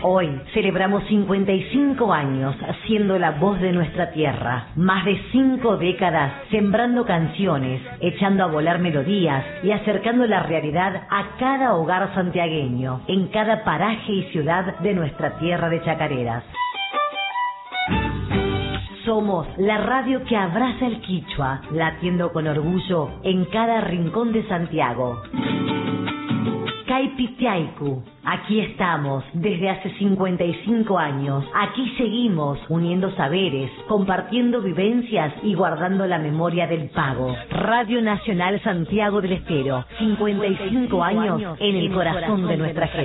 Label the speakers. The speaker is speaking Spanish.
Speaker 1: Hoy celebramos 55 años siendo la voz de nuestra tierra. Más de 5 décadas sembrando canciones, echando a volar melodías y acercando la realidad a cada hogar santiagueño, en cada paraje y ciudad de nuestra tierra de chacareras. Somos la radio que abraza el quichua, latiendo con orgullo en cada rincón de Santiago. Caipitiaicu, aquí estamos desde hace 55 años. Aquí seguimos uniendo saberes, compartiendo vivencias y guardando la memoria del pago. Radio Nacional Santiago del Estero, 55 años en el corazón de nuestra gente.